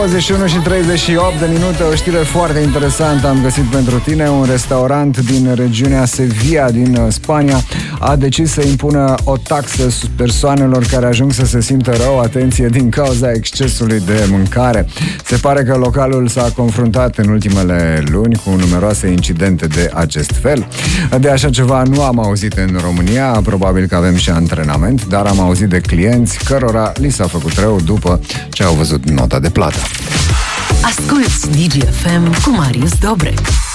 21 și 38 de minute, o știre foarte interesantă am găsit pentru tine. Un restaurant din regiunea Sevilla din Spania a decis să impună o taxă persoanelor care ajung să se simtă rău, atenție, din cauza excesului de mâncare. Se pare că localul s-a confruntat în ultimele luni cu numeroase incidente de acest fel. De așa ceva nu am auzit în România, probabil că avem și antrenament, dar am auzit de clienți cărora li s-a făcut rău după ce au văzut nota de plată. Asculți DGFM cu Marius Dobrec.